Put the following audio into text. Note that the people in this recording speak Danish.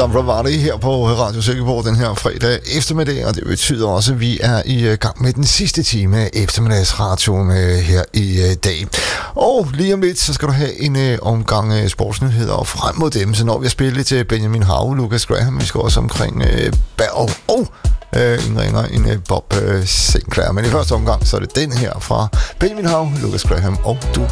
Som Ramani her på Radio Silkeborg den her fredag eftermiddag, og det betyder også, at vi er i gang med den sidste time af eftermiddagsradioen her i dag. Og lige om lidt, så skal du have en omgang sportsnyheder, og frem mod dem, så når vi har spillet til Benjamin Hav, Lucas Graham, vi skal også omkring Berg og en ringer, en Bob Sinclair. Men i første omgang, så er det den her fra Benjamin Hav, Lucas Graham og du.